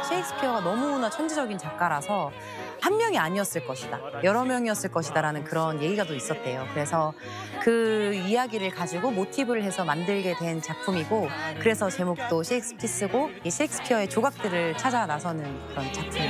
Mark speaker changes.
Speaker 1: 셰익스피어가 너무나 천재적인 작가라서 한 명이 아니었을 것이다, 여러 명이었을 것이다라는 그런 얘기가 또 있었대요. 그래서 그 이야기를 가지고 모티브를 해서 만들게 된 작품이고, 그래서 제목도 셰익스피스고 이 셰익스피어의 조각들을 찾아 나서는 그런 작품.